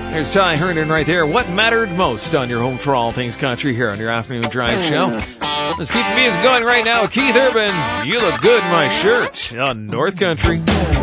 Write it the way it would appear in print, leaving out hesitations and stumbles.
There's Ty Herndon right there. What mattered most on your home for all things country here on your afternoon drive show. Let's keep the music going right now. Keith Urban, You Look Good in My Shirt on North Country.